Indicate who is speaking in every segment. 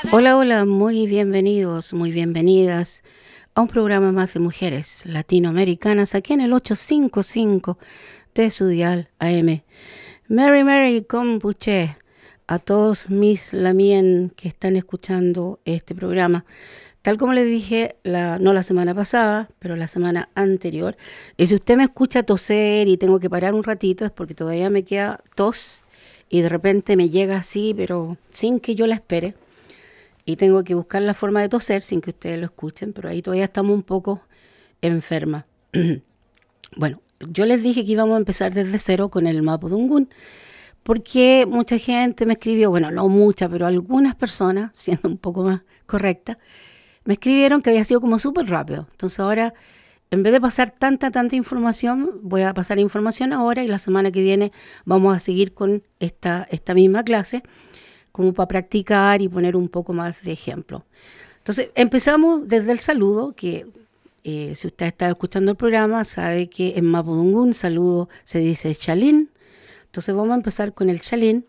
Speaker 1: Hola, hola, muy bienvenidos, muy bienvenidas a un programa más de mujeres latinoamericanas aquí en el 855 de su dial AM. Mary Compuche, a todos mis lamien que están escuchando este programa. Tal como les dije, no la semana pasada, pero la semana anterior. Y si usted me escucha toser y tengo que parar un ratito es porque todavía me queda tos y de repente me llega así, pero sin que yo la espere. Y tengo que buscar la forma de toser sin que ustedes lo escuchen, pero ahí todavía estamos un poco enfermas. Bueno, yo les dije que íbamos a empezar desde cero con el Mapudungun, porque mucha gente me escribió, bueno, no mucha, pero algunas personas, siendo un poco más correcta, me escribieron que había sido como súper rápido. Entonces ahora, en vez de pasar tanta información, voy a pasar información ahora y la semana que viene vamos a seguir con esta misma clase, como para practicar y poner un poco más de ejemplo. Entonces, empezamos desde el saludo, que si usted está escuchando el programa, sabe que en Mapudungun saludo se dice chalín. Entonces vamos a empezar con el chalín.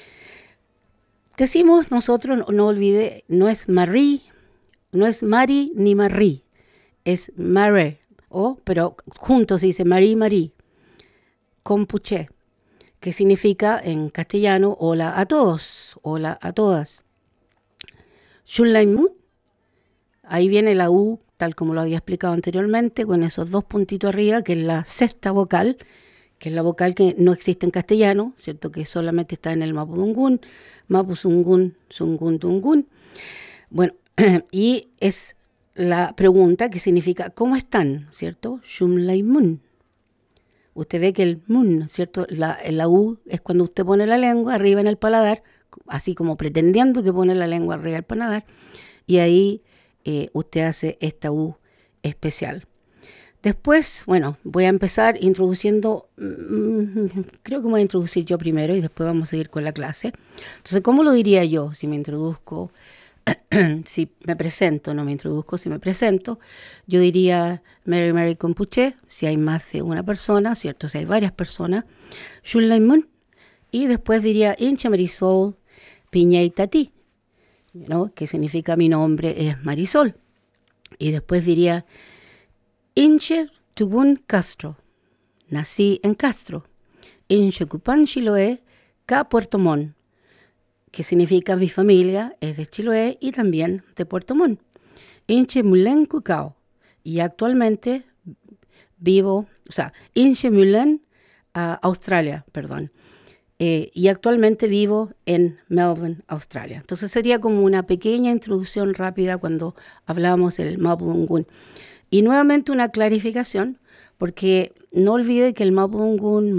Speaker 1: Decimos nosotros, no olvide, no es Marie, no es Mari ni Marie, es Mare, pero juntos se dice Marie, Compuche, que significa en castellano hola a todos, hola a todas. Shunlaimun, ahí viene la U, tal como lo había explicado anteriormente, con esos dos puntitos arriba, que es la sexta vocal, que es la vocal que no existe en castellano, ¿cierto? Que solamente está en el Mapudungun, Mapuzungun, Sungun, Tungun. Bueno, y es la pregunta que significa ¿cómo están? ¿Cierto? Shunlaimun. Usted ve que el mun, ¿cierto? La U es cuando usted pone la lengua arriba en el paladar, así como pretendiendo que pone la lengua arriba del paladar, y ahí usted hace esta U especial. Después, bueno, voy a empezar introduciendo, creo que me voy a introducir yo primero y después vamos a seguir con la clase. Entonces, ¿cómo lo diría yo si me introduzco? Si me presento, no me introduzco, si me presento, yo diría Mary Compuche, si hay más de una persona, ¿cierto? Si hay varias personas, Shunlaimun, y después diría Inche Marisol Piñeitati, ¿no? Que significa mi nombre es Marisol. Y después diría Inche Tugun Castro, nací en Castro. Inche Cupan Chiloé, Ca Puerto Montt, que significa mi familia es de Chiloé y también de Puerto Montt. Inche Mulen Cucao. Y actualmente vivo, Inche Mulen, Australia, perdón. Y actualmente vivo en Melbourne, Australia. Entonces sería como una pequeña introducción rápida cuando hablábamos del Mapudungun. Y nuevamente una clarificación, porque no olvide que el Mapudungun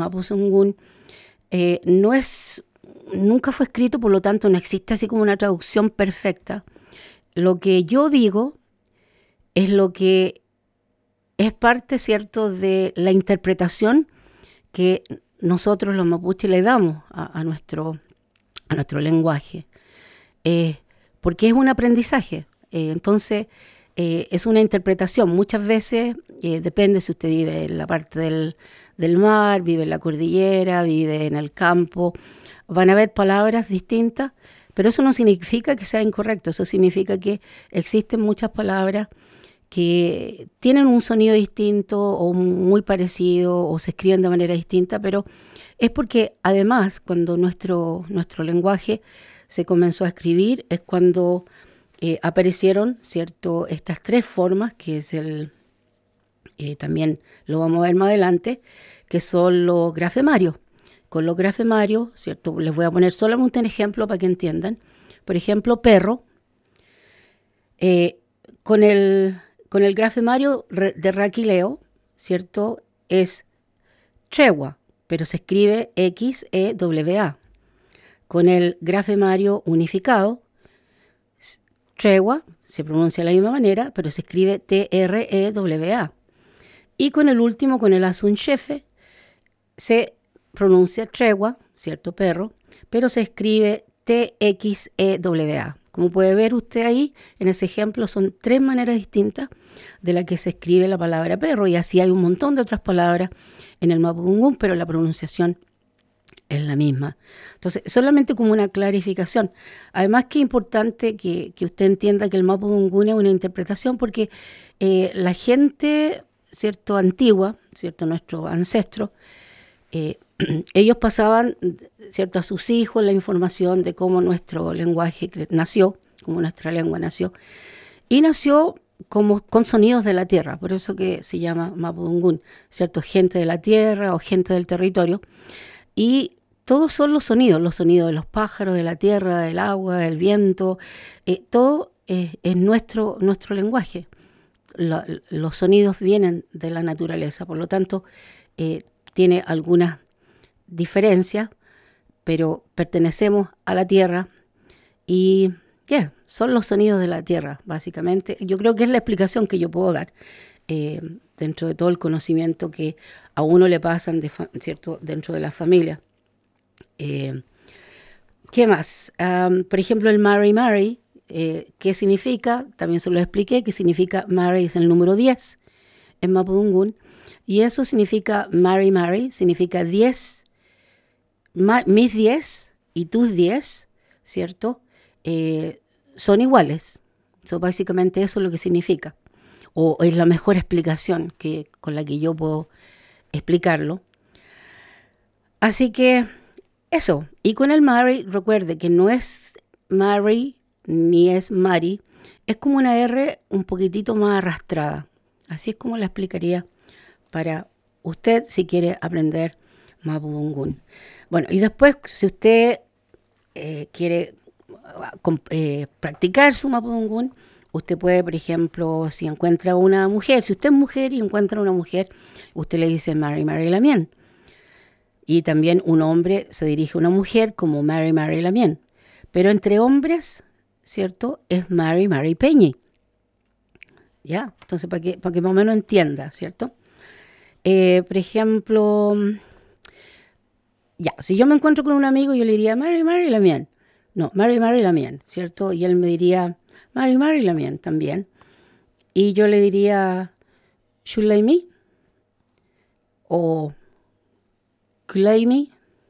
Speaker 1: nunca fue escrito, por lo tanto no existe así como una traducción perfecta. Lo que yo digo es lo que es parte, ¿cierto?, de la interpretación que nosotros los mapuches le damos a nuestro lenguaje, porque es un aprendizaje. Entonces, es una interpretación. Muchas veces depende si usted vive en la parte del mar, vive en la cordillera, vive en el campo. Van a haber palabras distintas, pero eso no significa que sea incorrecto. Eso significa que existen muchas palabras que tienen un sonido distinto o muy parecido o se escriben de manera distinta, pero es porque además cuando nuestro lenguaje se comenzó a escribir es cuando aparecieron, ¿cierto?, estas tres formas, que es también lo vamos a ver más adelante, que son los grafemarios. Con los grafemarios, ¿cierto? Les voy a poner solamente un ejemplo para que entiendan. Por ejemplo, perro. Con el grafemario de Raquileo, ¿cierto? Es tregua, pero se escribe Xewa. Con el grafemario unificado, tregua, se pronuncia de la misma manera, pero se escribe Trewa. Y con el último, con el asunchefe, se pronuncia tregua, ¿cierto? Perro, pero se escribe Txewa. Como puede ver usted ahí, en ese ejemplo, son tres maneras distintas de la que se escribe la palabra perro, y así hay un montón de otras palabras en el Mapudungun, pero la pronunciación es la misma. Entonces, solamente como una clarificación. Además que es importante que usted entienda que el Mapudungun es una interpretación porque la gente, ¿cierto?, antigua, ¿cierto?, nuestros ancestros, ellos pasaban, ¿cierto?, a sus hijos la información de cómo nuestro lenguaje nació, cómo nuestra lengua nació, y nació como con sonidos de la tierra, por eso que se llama Mapudungun, ¿cierto?, gente de la tierra o gente del territorio, y todos son los sonidos de los pájaros, de la tierra, del agua, del viento, todo es nuestro lenguaje. Los sonidos vienen de la naturaleza, por lo tanto, tiene algunas diferencias, pero pertenecemos a la tierra y son los sonidos de la tierra, básicamente. Yo creo que es la explicación que yo puedo dar dentro de todo el conocimiento que a uno le pasan, ¿cierto?, dentro de la familia. ¿Qué más? Por ejemplo, el Mari, ¿qué significa? También se lo expliqué, que significa Mari es el número 10 en Mapudungun. Y eso significa Mari, significa 10, mis 10 y tus 10, ¿cierto? Son iguales. Básicamente eso es lo que significa. O es la mejor explicación con la que yo puedo explicarlo. Así que eso. Y con el Mari, recuerde que no es Mari ni es Mari. Es como una R un poquitito más arrastrada. Así es como la explicaría para usted si quiere aprender Mapudungun. Bueno, y después, si usted quiere practicar su Mapudungun, usted puede, por ejemplo, si encuentra una mujer, si usted es mujer y encuentra una mujer, usted le dice Mari Lamien. Y también un hombre se dirige a una mujer como Mari Lamien. Pero entre hombres, ¿cierto?, es Mari Peñi. ¿Ya? Entonces, para que más o menos entienda, ¿cierto? Por ejemplo, si yo me encuentro con un amigo, yo le diría Mari Lamien. No, Mari Lamien, ¿cierto? Y él me diría Mari Lamien también. Y yo le diría Shulaimi o Kulaimi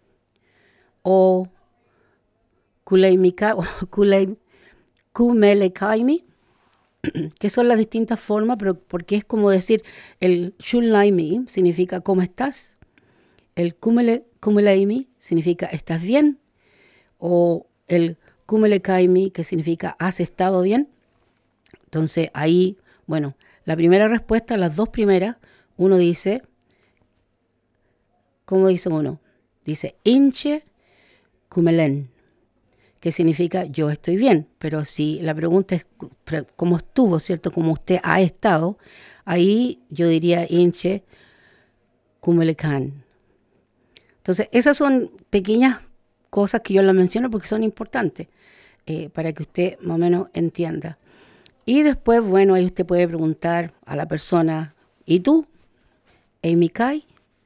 Speaker 1: o Kulaimika o Kumelekaimi, que son las distintas formas, pero porque es como decir, el Shulaimi significa ¿cómo estás? El Kumelaimi significa ¿estás bien? O el Kumelekaimi, que significa ¿has estado bien? Entonces ahí, bueno, la primera respuesta, las dos primeras, uno dice, ¿cómo dice uno? Dice Inche Kumelen, que significa yo estoy bien. Pero si la pregunta es cómo estuvo, ¿cierto? Cómo usted ha estado, ahí yo diría Inche Kumelekan. Entonces, esas son pequeñas cosas que yo las menciono porque son importantes para que usted más o menos entienda. Y después, bueno, ahí usted puede preguntar a la persona, ¿y tú? ¿Amy Kai?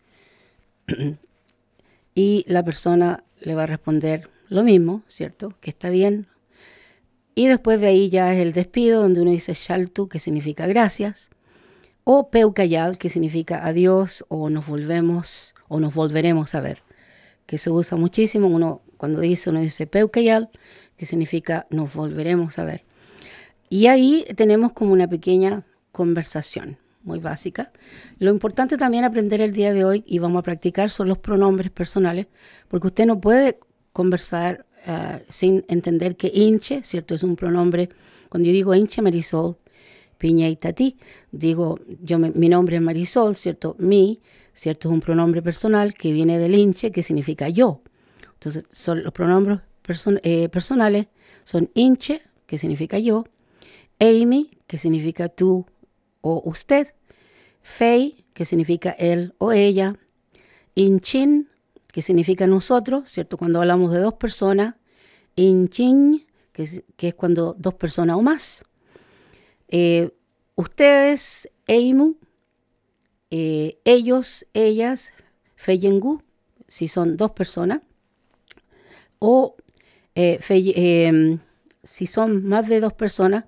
Speaker 1: Y la persona le va a responder lo mismo, ¿cierto? Que está bien. Y después de ahí ya es el despido, donde uno dice Shaltu, que significa gracias, o Peukayal, que significa adiós, o nos volveremos a ver, que se usa muchísimo. Uno dice Peukayal, que significa nos volveremos a ver. Y ahí tenemos como una pequeña conversación muy básica. Lo importante también aprender el día de hoy, y vamos a practicar, son los pronombres personales, porque usted no puede conversar sin entender que Inche, ¿cierto?, es un pronombre. Cuando yo digo Inche Marisol Piña y Tati, digo, mi nombre es Marisol, ¿cierto? Mi, ¿cierto?, es un pronombre personal que viene del Inche, que significa yo. Entonces, son los pronombres personales, son Inche, que significa yo, Amy, que significa tú o usted, Fei, que significa él o ella, Inchin, que significa nosotros, ¿cierto? Cuando hablamos de dos personas, Inchin, que es cuando dos personas o más. Ustedes, Eimu, ellos, ellas, Feyengu, si son dos personas, o si son más de dos personas,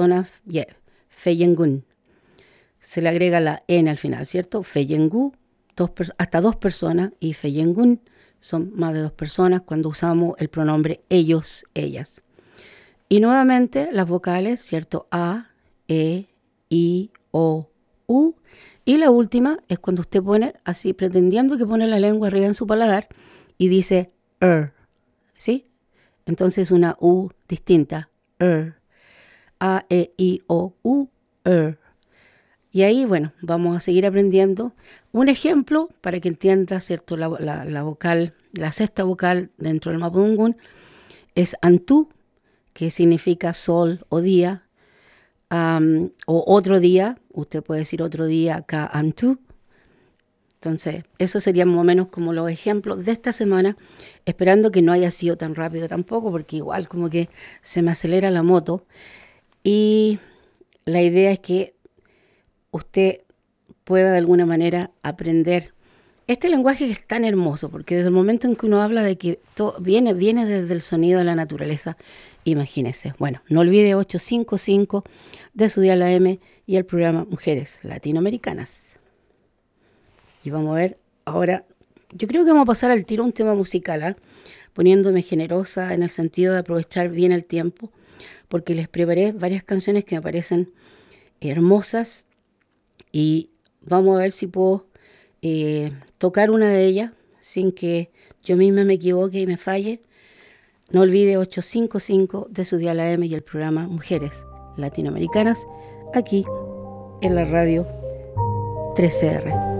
Speaker 1: Feyengun. Se le agrega la N al final, ¿cierto? Feyengu, hasta 2 personas, y feyengun son más de 2 personas cuando usamos el pronombre ellos, ellas. Y nuevamente las vocales, ¿cierto? A, E, I, O, U. Y la última es cuando usted pone, así pretendiendo que pone la lengua arriba en su paladar y dice ¿sí? Entonces una U distinta, A, E, I, O, U, Y ahí, bueno, vamos a seguir aprendiendo. Un ejemplo para que entienda, ¿cierto? La vocal, la sexta vocal dentro del mapudungun es antú, que significa sol o día, o otro día. Usted puede decir otro día acá, antú. Entonces, eso serían más o menos como los ejemplos de esta semana, esperando que no haya sido tan rápido tampoco, porque igual como que se me acelera la moto. Y la idea es que usted pueda de alguna manera aprender este lenguaje que es tan hermoso, porque desde el momento en que uno habla de que todo viene desde el sonido de la naturaleza, imagínese. Bueno, no olvide 855 de su dial AM y el programa Mujeres Latinoamericanas. Y vamos a ver ahora, yo creo que vamos a pasar al tiro un tema musical, poniéndome generosa en el sentido de aprovechar bien el tiempo, porque les preparé varias canciones que me parecen hermosas y vamos a ver si puedo tocar una de ellas sin que yo misma me equivoque y me falle. No olvide 855 de su dial AM y el programa Mujeres Latinoamericanas aquí en la radio 3CR.